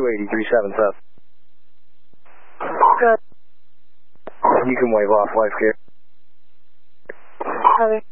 280-377. Good. You can wave off, life care. Okay.